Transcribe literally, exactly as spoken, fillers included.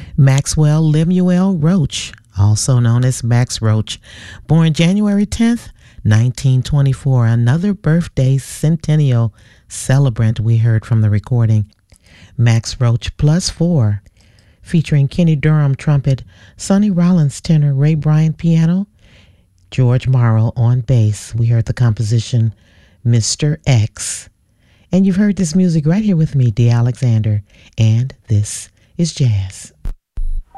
Maxwell Lemuel Roach, also known as Max Roach, born January tenth, nineteen twenty-four, another birthday centennial celebrant we heard from the recording. Max Roach Plus Four, featuring Kenny Durham trumpet, Sonny Rollins tenor, Ray Bryant piano, George Morrow on bass. We heard the composition Mister X. And you've heard this music right here with me, Dee Alexander, and this is jazz.